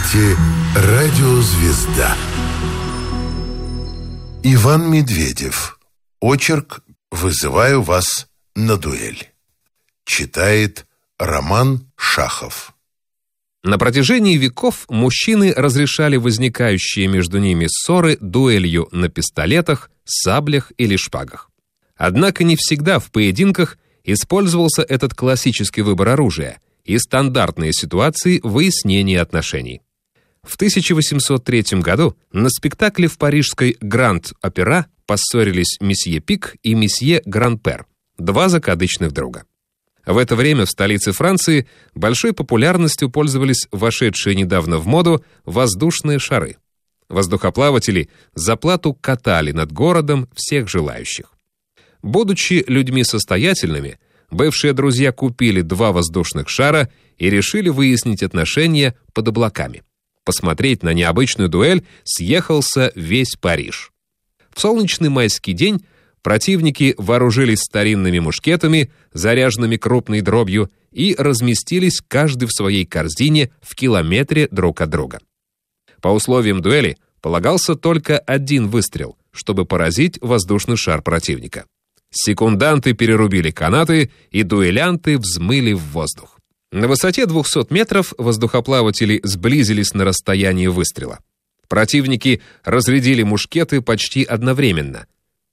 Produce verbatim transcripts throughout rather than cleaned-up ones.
слушаете «Радиозвезда». Иван Медведев. Очерк «Вызываю вас на дуэль». Читает Роман Шахов. На протяжении веков мужчины разрешали возникающие между ними ссоры дуэлью на пистолетах, саблях или шпагах. Однако не всегда в поединках использовался этот классический выбор оружия и стандартные ситуации выяснения отношений. В тысяча восемьсот третьем году на спектакле в парижской Гранд-Опера поссорились месье Пик и месье Гран-Пер, два закадычных друга. В это время в столице Франции большой популярностью пользовались вошедшие недавно в моду воздушные шары. Воздухоплаватели за плату катали над городом всех желающих. Будучи людьми состоятельными, бывшие друзья купили два воздушных шара и решили выяснить отношения под облаками. Посмотреть на необычную дуэль съехался весь Париж. В солнечный майский день противники вооружились старинными мушкетами, заряженными крупной дробью, и разместились каждый в своей корзине в километре друг от друга. По условиям дуэли полагался только один выстрел, чтобы поразить воздушный шар противника. Секунданты перерубили канаты, и дуэлянты взмыли в воздух. На высоте двухсот метров воздухоплаватели сблизились на расстоянии выстрела. Противники разрядили мушкеты почти одновременно.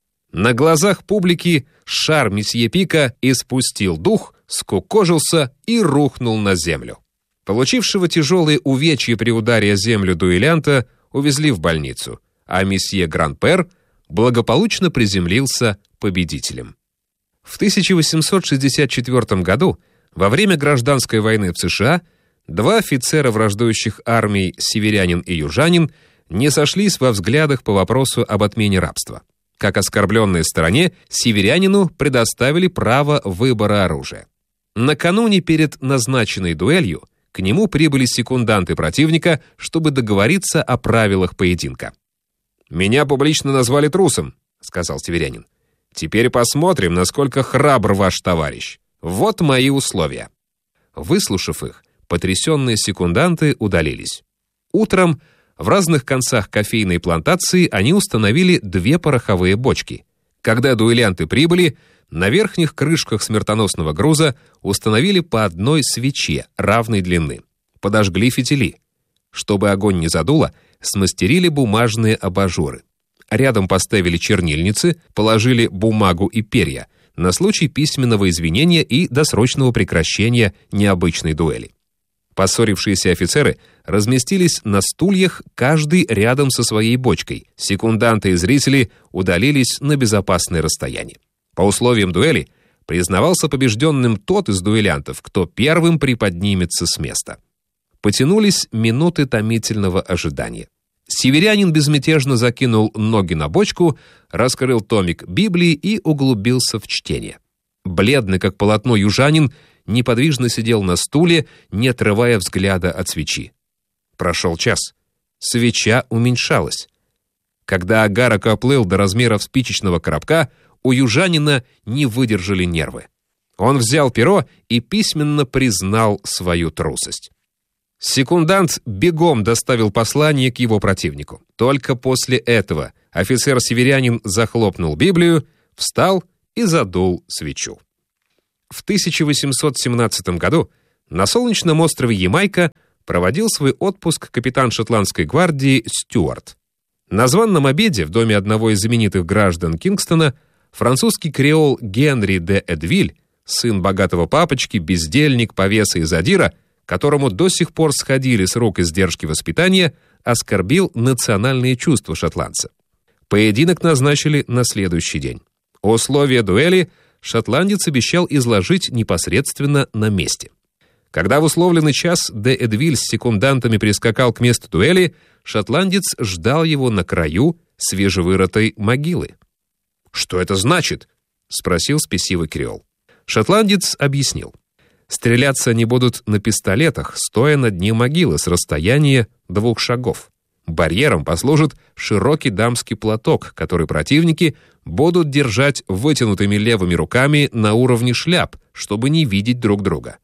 На глазах публики шар месье Пика испустил дух, скукожился и рухнул на землю. Получившего тяжелые увечья при ударе о землю дуэлянта увезли в больницу, а месье Гран-Пер благополучно приземлился победителем. В тысяча восемьсот шестьдесят четвёртом году, во время гражданской войны в США, два офицера враждующих армий, северянин и южанин, не сошлись во взглядах по вопросу об отмене рабства. Как оскорбленной стороне, северянину предоставили право выбора оружия. Накануне перед назначенной дуэлью к нему прибыли секунданты противника, чтобы договориться о правилах поединка. «Меня публично назвали трусом», — сказал северянин. «Теперь посмотрим, насколько храбр ваш товарищ. Вот мои условия». Выслушав их, потрясенные секунданты удалились. Утром в разных концах кофейной плантации они установили две пороховые бочки. Когда дуэлянты прибыли, на верхних крышках смертоносного груза установили по одной свече равной длины. Подожгли фитили. Чтобы огонь не задуло, смастерили бумажные абажуры. Рядом поставили чернильницы, положили бумагу и перья на случай письменного извинения и досрочного прекращения необычной дуэли. Поссорившиеся офицеры разместились на стульях, каждый рядом со своей бочкой. Секунданты и зрители удалились на безопасное расстояние. По условиям дуэли признавался побежденным тот из дуэлянтов, кто первым приподнимется с места. Потянулись минуты томительного ожидания. Северянин безмятежно закинул ноги на бочку, раскрыл томик Библии и углубился в чтение. Бледный, как полотно, южанин неподвижно сидел на стуле, не отрывая взгляда от свечи. Прошел час. Свеча уменьшалась. Когда агарок оплыл до размеров спичечного коробка, у южанина не выдержали нервы. Он взял перо и письменно признал свою трусость. Секундант бегом доставил послание к его противнику. Только после этого офицер-северянин захлопнул Библию, встал и задул свечу. В тысяча восемьсот семнадцатом году на солнечном острове Ямайка проводил свой отпуск капитан шотландской гвардии Стюарт. На званном обеде в доме одного из знаменитых граждан Кингстона французский креол Генри де Эдвиль, сын богатого папочки, бездельник, повеса и задира, которому до сих пор сходили с рук издержки воспитания, оскорбил национальные чувства шотландца. Поединок назначили на следующий день. Условия дуэли шотландец обещал изложить непосредственно на месте. Когда в условленный час де Эдвиль с секундантами прискакал к месту дуэли, шотландец ждал его на краю свежевырытой могилы. «Что это значит?» — спросил спесивый креол. Шотландец объяснил. Стреляться они будут на пистолетах, стоя на дне могилы с расстояния двух шагов. Барьером послужит широкий дамский платок, который противники будут держать вытянутыми левыми руками на уровне шляп, чтобы не видеть друг друга.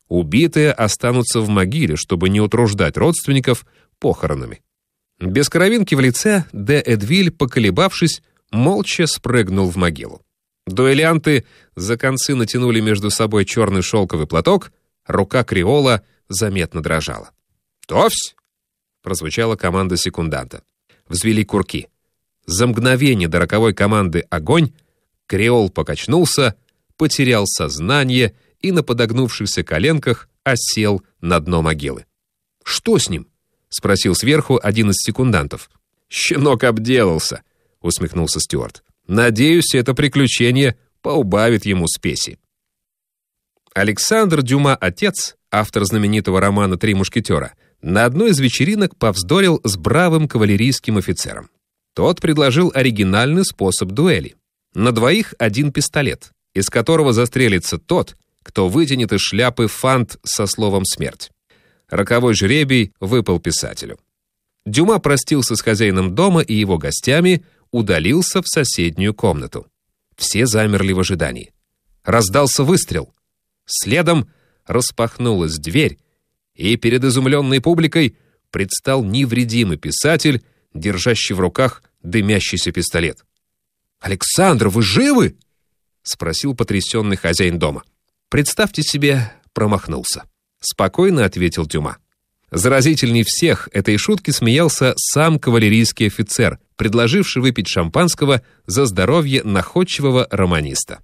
Убитые останутся в могиле, чтобы не утруждать родственников похоронами. Без кровинки в лице де Эдвиль, поколебавшись, молча спрыгнул в могилу. Дуэлянты за концы натянули между собой черный шелковый платок, рука креола заметно дрожала. «Товсь!» — прозвучала команда секунданта. Взвели курки. За мгновение до роковой команды «Огонь» креол покачнулся, потерял сознание и на подогнувшихся коленках осел на дно могилы. «Что с ним?» — спросил сверху один из секундантов. «Щенок обделался», — усмехнулся Стюарт. «Надеюсь, это приключение поубавит ему спеси». Александр Дюма отец, автор знаменитого романа «Три мушкетера», на одной из вечеринок повздорил с бравым кавалерийским офицером. Тот предложил оригинальный способ дуэли. На двоих один пистолет, из которого застрелится тот, кто вытянет из шляпы фант со словом «смерть». Роковой жребий выпал писателю. Дюма простился с хозяином дома и его гостями, удалился в соседнюю комнату. Все замерли в ожидании. Раздался выстрел. Следом распахнулась дверь, и перед изумленной публикой предстал невредимый писатель, держащий в руках дымящийся пистолет. «Александр, вы живы?» — спросил потрясенный хозяин дома. «Представьте себе, промахнулся», — спокойно ответил Дюма. Заразительней всех этой шутки смеялся сам кавалерийский офицер, предложивший выпить шампанского за здоровье находчивого романиста.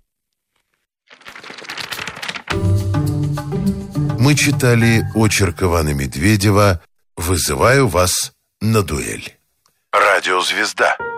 Мы читали очерк Ивана Медведева «Вызываю вас на дуэль». Радиозвезда.